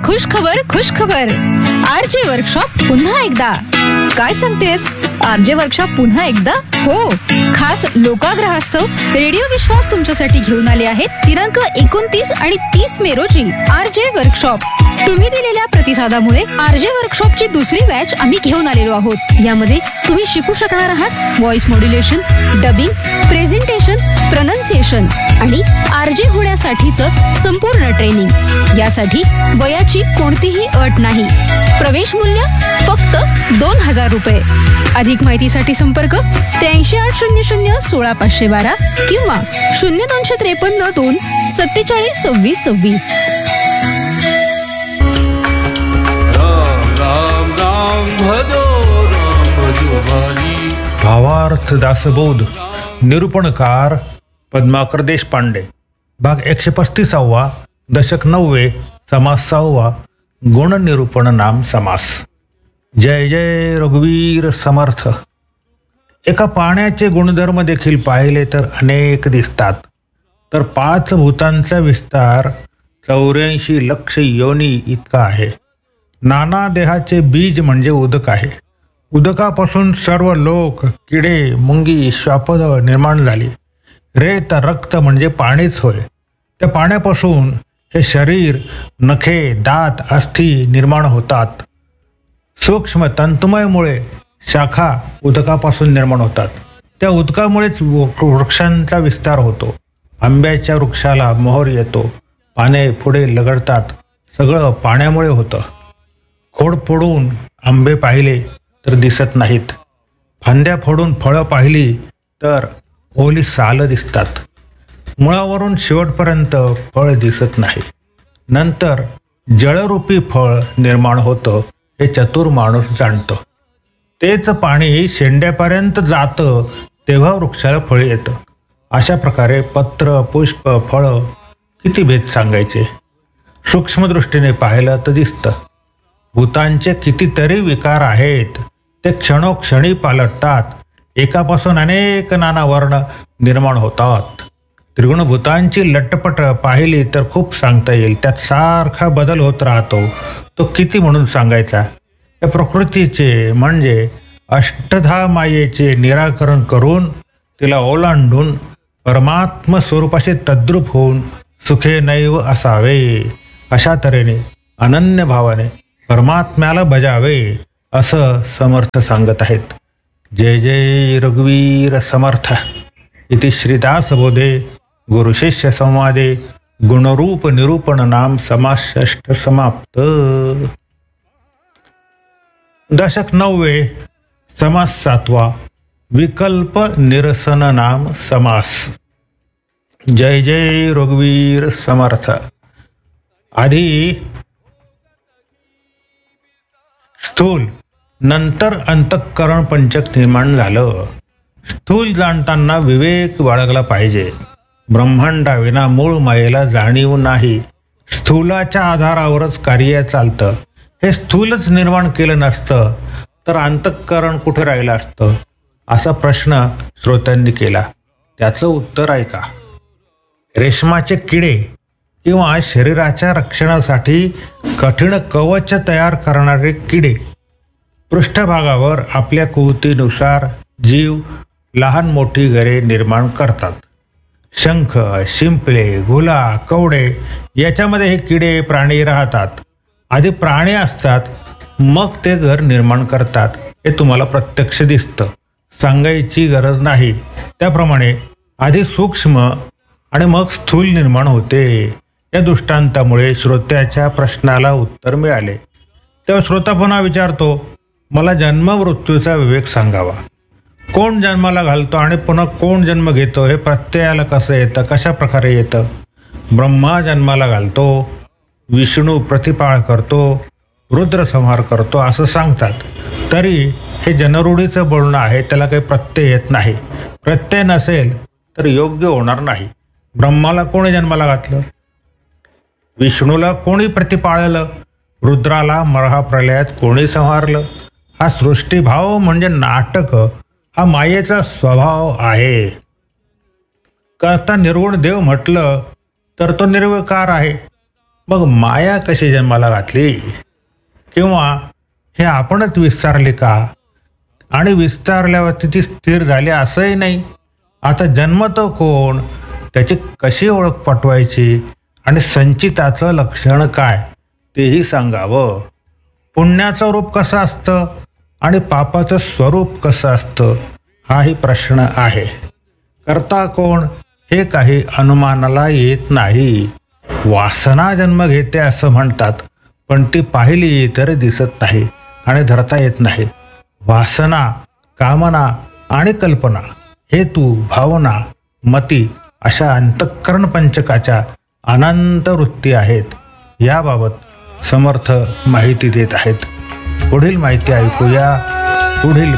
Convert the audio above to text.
खुश खबर RJ workshop पुन्हा एकदा. काय सांगतेस? आरजे वर्कशॉप पुन्हा एकदा? हो, खास लोकाग्रहास्तव रेडिओ विश्वास तुमच्यासाठी घेऊन आले आहेत दिनांक 29 आणि 30 मे रोजी आरजे वर्कशॉप. तुम्ही दिलेल्या प्रतिसादामुळे आरजे वर्कशॉपची दुसरी बॅच आम्ही घेऊन आलेलो आहोत. यामध्ये तुम्ही शिकू शकणार आहात voice modulation, dubbing, presentation, pronunciation आणि आरजे होण्यासाठीचं संपूर्ण ट्रेनिंग. यासाठी वयाची कोणतीही अट नाही. प्रवेश मूल्य फक्त 2,000 रुपये. अधिक माहितीसाठी संपर्क 8380016512 किंवा 0253 2 47 26 26. भावार्थ दासबोध निरूपणकार पद्माकर देशपांडे. भाग 135. दशक 9. समास 6. गुणनिरूपण नाम समास. जय जय रघुवीर समर्थ. एका पाण्याचे गुणधर्म देखील पाहिले तर अनेक दिसतात. तर 5 भूतांचा विस्तार 84 लक्ष योनी इतका आहे. नाना देहाचे बीज म्हणजे उदक आहे. उदकापासून सर्व लोक, किडे, मुंगी, श्वापद निर्माण झाली. रेत रक्त म्हणजे पाणीच होय. त्या पाण्यापासून हे शरीर, नखे, दात, अस्थि निर्माण होतात. सूक्ष्म तंतुमयमुळे शाखा उदकापासून निर्माण होतात. त्या उदकामुळेच वृक्षांचा विस्तार होतो. आंब्याच्या वृक्षाला मोहर येतो. पाने पुढे लगडतात. सगळं पाण्यामुळे होतं. खोड फोडून आंबे पाहिले तर दिसत नाहीत. फांद्या फोडून फळं पाहिली तर ओली सालं दिसतात. मुळावरून शेवटपर्यंत फळ दिसत नाही. नंतर जळरूपी फळ निर्माण होतं हे चतुर माणूस जाणतं. तेच पाणी शेंड्यापर्यंत जातं तेव्हा वृक्षाला फळ येतं. अशा प्रकारे पत्र, पुष्प, फळं किती भेद सांगायचे. सूक्ष्मदृष्टीने पाहिलं तर दिसतं. भूतांचे कितीतरी विकार आहेत. ते क्षणोक्षणी पालटतात. एकापासून अनेक नाना वर्ण निर्माण होतात. त्रिगुणभूतांची लटपट पाहिली तर खूप सांगता येईल. त्यात सारखा बदल होत राहतो. तो किती म्हणून सांगायचा. या प्रकृतीचे म्हणजे अष्टधा मायेचे निराकरण करून तिला ओलांडून परमात्म स्वरूपाशी तद्रूप होऊन सुखे नैव असावे. अशा तऱ्हेने अनन्य भावाने परमात्म्याला भजावे असं समर्थ सांगत आहेत. जय जय रघुवीर समर्थ. इति श्रीदासबोधे गुरुशिष्य संवादे गुणरूप निरूपण नाम समास 6 समाप्त. दशक 9. समास 7. विकल्प निरसन नाम समास. जय जय रघुवीर समर्थ. आधी स्थूल नंतर अंतःकरण पंचक निर्माण झालं. स्थूल जाणताना विवेक बाळगला पाहिजे. ब्रह्मांडाविना मूळ मायेला जाणीव नाही. स्थूलाच्या आधारावरच कार्य चालतं. हे स्थूलच निर्माण केलं नसतं तर अंतःकरण कुठे राहिलं असतं असा प्रश्न श्रोत्यांनी केला. त्याचं उत्तर ऐका. रेशमाचे किडे किंवा शरीराच्या रक्षणासाठी कठीण कवच तयार करणारे किडे पृष्ठभागावर आपल्या कुवतीनुसार जीव लहान मोठी घरे निर्माण करतात. शंख, शिंपले, घुला, कवडे याच्यामध्ये हे किडे प्राणी राहतात. आधी प्राणी असतात मग ते घर निर्माण करतात. हे तुम्हाला प्रत्यक्ष दिसतं. सांगायची गरज नाही. त्याप्रमाणे आधी सूक्ष्म आणि मग स्थूल निर्माण होते. या दृष्टांतामुळे श्रोत्याच्या प्रश्नाला उत्तर मिळाले. तेव्हा श्रोता पुन्हा विचारतो, मला जन्म मृत्यूचा विवेक सांगावा. कोण जन्माला घालतो आणि पुन्हा कोण जन्म घेतो हे प्रत्ययाला कसं येतं, कशा प्रकारे येतं. ब्रह्मा जन्माला घालतो, विष्णू प्रतिपाळ करतो, रुद्र संहार करतो असं सांगतात. तरी हे जनरूढीचं बोलणं आहे. त्याला काही प्रत्यय येत नाही. प्रत्यय नसेल तर योग्य होणार नाही. ब्रह्माला कोणी जन्माला घातलं, विष्णूला कोणी प्रतिपाळलं, रुद्राला महाप्रलयात कोणी संहारलं. हा सृष्टीभाव म्हणजे नाटक हा मायेचा स्वभाव आहे. करता निर्गुण देव म्हटलं तर तो निर्विकार आहे. मग माया कशी जन्माला घातली? किंवा हे आपणच विस्तारले का? आणि विस्तारल्यावर ती स्थिर झाली असंही नाही. आता जन्मतो कोण, त्याची कशी ओळख पटवायची आणि संचिताचं लक्षण काय तेही सांगावं. पुण्याचं रूप कसं असतं आणि पापाचं स्वरूप कसं असतं हाही प्रश्न आहे. करता कोण हे काही अनुमानाला येत नाही. वासना जन्म घेते असं म्हणतात, पण ती पाहिली तरी दिसत नाही आणि धरता येत नाही. वासना, कामना आणि कल्पना, हेतू, भावना, मती अशा अंतःकरण पंचकाच्या अनंत वृत्ती आहेत. याबाबत समर्थ माहिती देत आहेत. पुढील माहिती ऐकूया पुढील